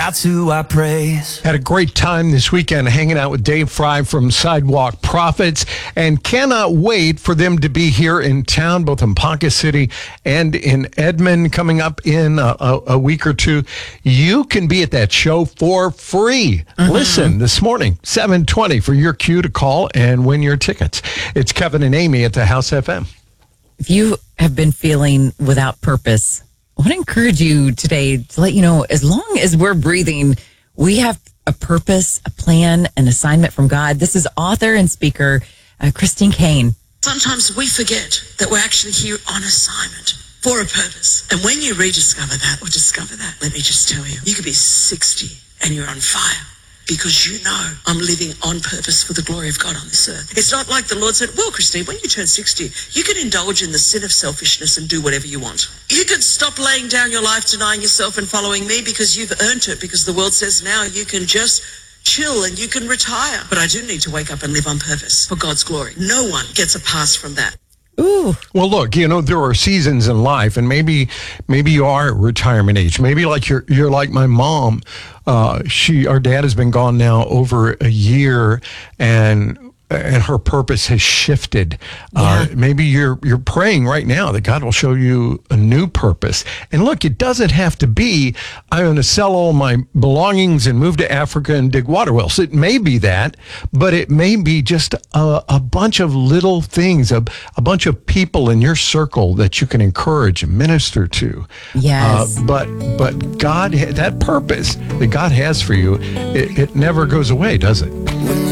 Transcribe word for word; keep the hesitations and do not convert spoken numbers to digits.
That's who I praise. Had a great time this weekend hanging out with Dave Fry from Sidewalk Prophets, and cannot wait for them to be here in town, both in Ponca City and in Edmond, coming up in a, a, a week or two. You can be at that show for free. Mm-hmm. Listen this morning, seven twenty, for your cue to call and win your tickets. It's Kevin and Amy at the House F M. If you have been feeling without purpose, I want to encourage you today to let you know, as long as we're breathing, we have a purpose, a plan, an assignment from God. This is author and speaker uh, Christine Caine. Sometimes we forget that we're actually here on assignment for a purpose. And when you rediscover that or discover that, let me just tell you, you could be sixty and you're on fire. Because you know I'm living on purpose for the glory of God on this earth. It's not like the Lord said, well, Christine, when you turn sixty, you can indulge in the sin of selfishness and do whatever you want. You can stop laying down your life, denying yourself and following me because you've earned it, because the world says now you can just chill and you can retire. But I do need to wake up and live on purpose for God's glory. No one gets a pass from that. Ooh. Well, look, you know, there are seasons in life, and maybe maybe you are at retirement age. Maybe like you're you're like my mom. Uh, she, our dad has been gone now over a year, and and her purpose has shifted. Yeah. Uh, maybe you're you're praying right now that God will show you a new purpose. And look, it doesn't have to be, I'm going to sell all my belongings and move to Africa and dig water wells. It may be that, but it may be just a, a bunch of little things, a, a bunch of people in your circle that you can encourage and minister to. Yes. Uh, but but God, that purpose that God has for you, it, it never goes away, does it?